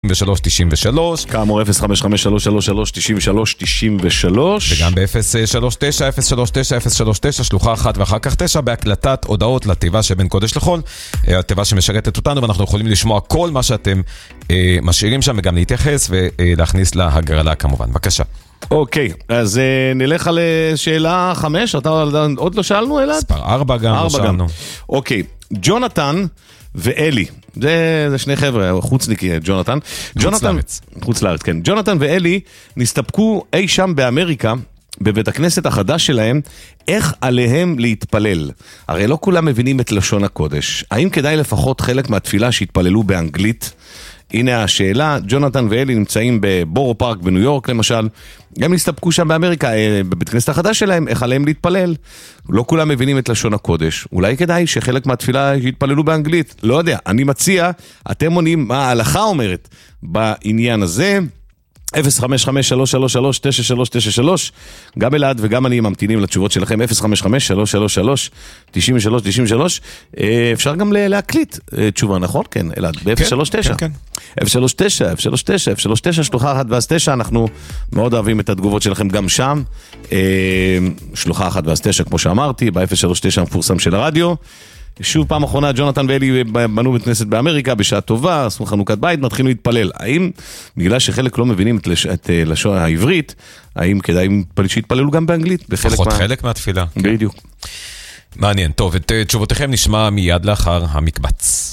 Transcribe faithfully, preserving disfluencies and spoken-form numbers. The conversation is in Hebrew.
ושלוש תשעים ושלוש. כאמור אפס חמש חמש שלוש שלוש שלוש תשעים ושלוש תשעים ושלוש. וגם ב-אפס שלוש תשע אפס שלוש תשע אפס שלוש תשע, שלוחה אחת ואחר כך תשע, בהקלטת הודעות לתיבה שבין קודש לחול, התיבה שמשרתת אותנו, ואנחנו יכולים לשמוע כל מה שאתם אה, משאירים שם, וגם להתייחס ולהכניס להגרלה כמובן. בבקשה. אוקיי, אז אה, נלך על שאלה חמש, אתה עוד לא שאלנו אלעד? מספר ארבע גם לא שאלנו. אוקיי, ג'ונתן ואלי, זה, זה שני חבר'ה, חוצניקי, ג'ונתן. חוץ ג'ונתן, לארץ. חוץ לארץ, כן. ג'ונתן ואלי נסתפקו אי שם באמריקה, בבית הכנסת החדש שלהם, איך עליהם להתפלל. הרי לא כולם מבינים את לשון הקודש. האם כדאי לפחות חלק מהתפילה שהתפללו באנגלית? הנה השאלה, ג'ונתן ואלי נמצאים בבורו פארק בניו יורק למשל, הם נסתפקו שם באמריקה, בבית הכנסת החדש שלהם, איך עליהם להתפלל. לא כולם מבינים את לשון הקודש, אולי כדאי שחלק מהתפילה יתפללו באנגלית, לא יודע, אני מציע, אתם עונים מה ההלכה אומרת בעניין הזה. אפס חמש חמש שלוש שלוש שלוש תשע שלוש תשע שלוש, גם אלעד וגם אני ממתינים לתשובות שלכם. אפס חמש חמש שלוש שלוש שלוש תשעים ושלוש תשעים ושלוש. אפשר גם להקליט תשובה, נכון? כן, אלעד, ב-אפס שלוש תשע אפס שלוש תשע אפס שלוש תשע אפס שלוש תשע, שלוחה אחת ואז תשע. אנחנו מאוד אוהבים את התגובות שלכם גם שם. שלוחה אחת ואז תשע, כמו שאמרתי, ב-אפס שלוש תשע המפורסם של הרדיו. שוב פעם אחרונה, ג'ונתן ואלי בנו בית כנסת באמריקה, בשעה טובה, עשו חנוכת בית, מתחילו להתפלל. האם, בגלל שחלק לא מבינים את, לש... את לשון העברית, האם כדאי שיתפללו גם באנגלית? לפחות מה... חלק מהתפילה. בדיוק. מעניין. טוב, את תשובותיכם נשמע מיד לאחר המקבץ.